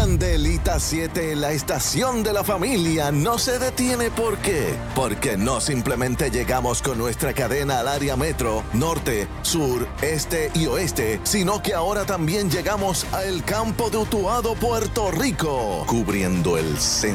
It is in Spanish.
Candelita 7, la estación de la familia, no se detiene. ¿Por qué? Porque no simplemente llegamos con nuestra cadena al área metro, norte, sur, este y oeste, sino que ahora también llegamos al campo de Utuado, Puerto Rico, cubriendo el centro